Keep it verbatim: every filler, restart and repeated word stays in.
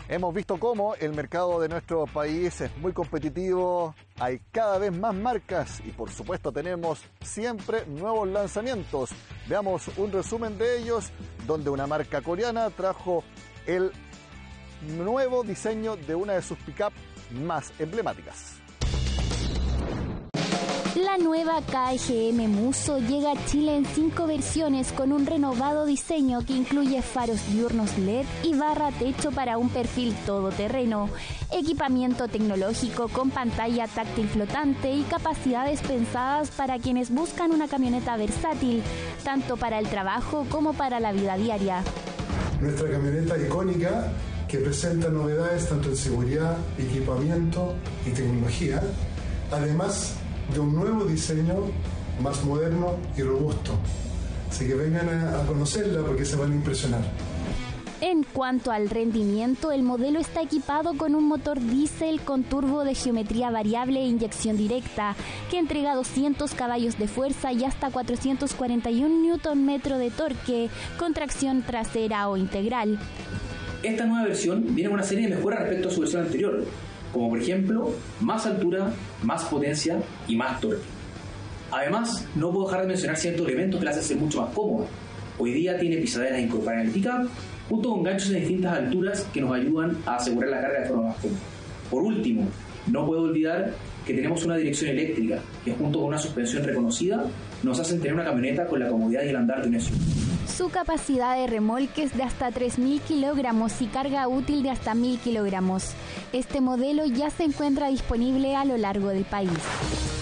Hemos visto cómo el mercado de nuestro país es muy competitivo, hay cada vez más marcas y por supuesto tenemos siempre nuevos lanzamientos. Veamos un resumen de ellos, donde una marca coreana trajo el nuevo diseño de una de sus pick-up más emblemáticas. La nueva K G M Musso llega a Chile en cinco versiones con un renovado diseño que incluye faros diurnos L E D y barra techo para un perfil todoterreno, equipamiento tecnológico con pantalla táctil flotante y capacidades pensadas para quienes buscan una camioneta versátil, tanto para el trabajo como para la vida diaria. Nuestra camioneta icónica que presenta novedades tanto en seguridad, equipamiento y tecnología, además de un nuevo diseño más moderno y robusto. Así que vengan a, a conocerla porque se van a impresionar. En cuanto al rendimiento, el modelo está equipado con un motor diésel con turbo de geometría variable e inyección directa, que entrega doscientos caballos de fuerza y hasta cuatrocientos cuarenta y un newton metros de torque, con tracción trasera o integral. Esta nueva versión viene con una serie de mejoras respecto a su versión anterior, como por ejemplo, más altura, más potencia y más torque. Además, no puedo dejar de mencionar ciertos elementos que la hacen ser mucho más cómoda. Hoy día tiene pisaderas incorporadas en el pick-up, junto con ganchos en distintas alturas que nos ayudan a asegurar la carga de forma más cómoda. Por último, no puedo olvidar que tenemos una dirección eléctrica, que junto con una suspensión reconocida, nos hacen tener una camioneta con la comodidad y el andar de un S U V. Su capacidad de remolque es de hasta tres mil kilogramos y carga útil de hasta mil kilogramos. Este modelo ya se encuentra disponible a lo largo del país.